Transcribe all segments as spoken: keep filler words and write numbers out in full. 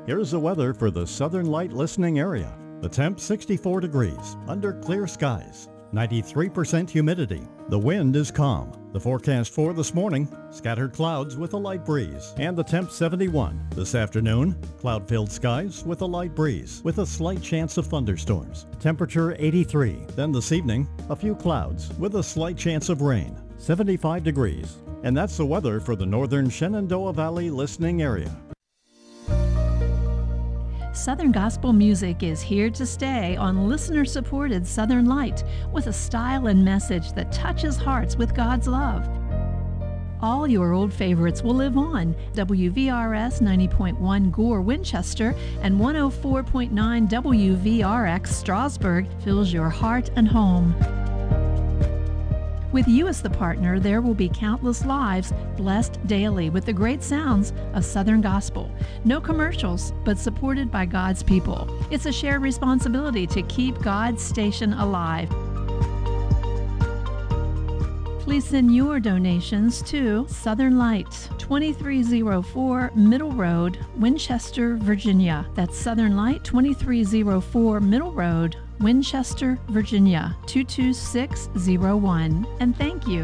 Here's the weather for the Southern Light listening area. The temp sixty-four degrees, under clear skies, ninety-three percent humidity. The wind is calm. The forecast for this morning, scattered clouds with a light breeze, and the temp seventy-one. This afternoon, cloud-filled skies with a light breeze, with a slight chance of thunderstorms. Temperature eighty-three. Then this evening, a few clouds with a slight chance of rain, seventy-five degrees. And that's the weather for the northern Shenandoah Valley listening area. Southern gospel music is here to stay on listener-supported Southern Light with a style and message that touches hearts with God's love. All your old favorites will live on. W V R S ninety point one Gore Winchester and one oh four point nine W V R X Strasburg fills your heart and home. With you as the partner, there will be countless lives blessed daily with the great sounds of Southern gospel. No commercials, but supported by God's people. It's a shared responsibility to keep God's station alive. Please send your donations to Southern Light, twenty-three oh four Middle Road, Winchester, Virginia. That's Southern Light, twenty-three oh four Middle Road, Winchester, Virginia, two two six oh one. And thank you.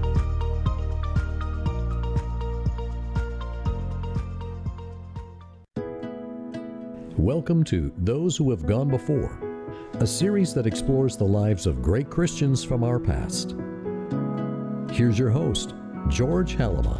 Welcome to Those Who Have Gone Before, a series that explores the lives of great Christians from our past. Here's your host, George Halama.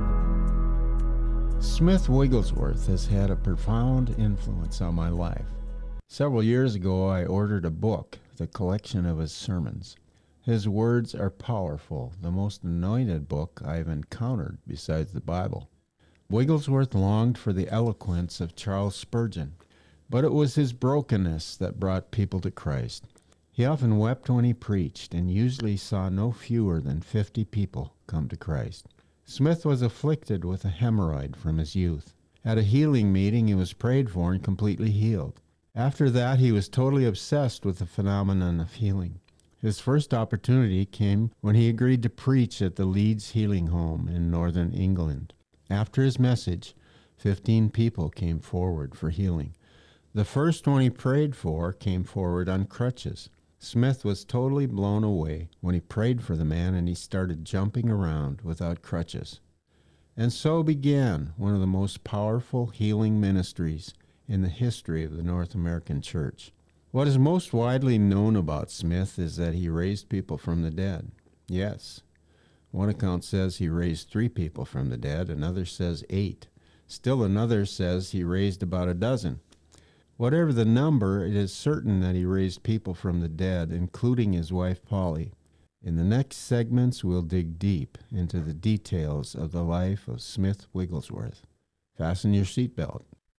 Smith Wigglesworth has had a profound influence on my life. Several years ago, I ordered a book, the collection of his sermons. His words are powerful, the most anointed book I've encountered besides the Bible. Wigglesworth longed for the eloquence of Charles Spurgeon, but it was his brokenness that brought people to Christ. He often wept when he preached and usually saw no fewer than fifty people come to Christ. Smith was afflicted with a hemorrhoid from his youth. At a healing meeting, he was prayed for and completely healed. After that, he was totally obsessed with the phenomenon of healing. His first opportunity came when he agreed to preach at the Leeds Healing Home in northern England. After his message, fifteen people came forward for healing. The first one he prayed for came forward on crutches. Smith was totally blown away when he prayed for the man and he started jumping around without crutches. And so began one of the most powerful healing ministries in the history of the North American church. What is most widely known about Smith is that he raised people from the dead. Yes, one account says he raised three people from the dead, another says eight. Still another says he raised about a dozen. Whatever the number, it is certain that he raised people from the dead, including his wife Polly. In the next segments, we'll dig deep into the details of the life of Smith Wigglesworth. Fasten your seatbelt.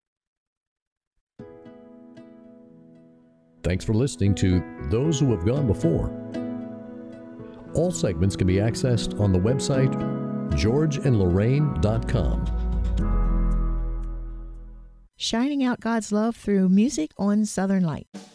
Thanks for listening to Those Who Have Gone Before. All segments can be accessed on the website george and lorraine dot com. Shining out God's love through music on Southern Light.